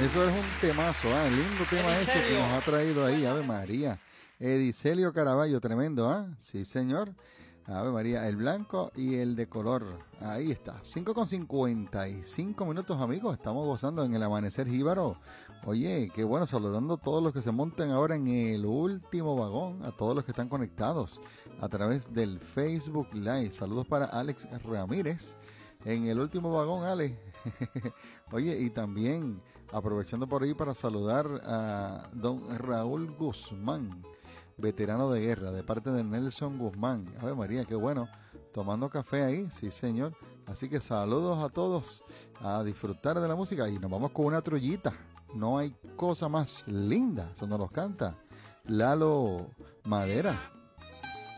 Eso es un temazo, lindo tema ese que nos ha traído ahí, Ave María. Edicelio Caraballo, tremendo, Sí, señor. Ave María, el blanco y el de color. Ahí está. 5:55 amigos. Estamos gozando en el amanecer jíbaro. Oye, qué bueno, saludando a todos los que se montan ahora en el último vagón, a todos los que están conectados a través del Facebook Live. Saludos para Alex Ramírez en el último vagón, Ale. Oye, y también aprovechando por ahí para saludar a don Raúl Guzmán, veterano de guerra, de parte de Nelson Guzmán. Ave María, qué bueno, tomando café ahí, sí señor. Así que saludos a todos, a disfrutar de la música. Y nos vamos con una trullita. No hay cosa más linda, eso nos los canta Lalo Madera.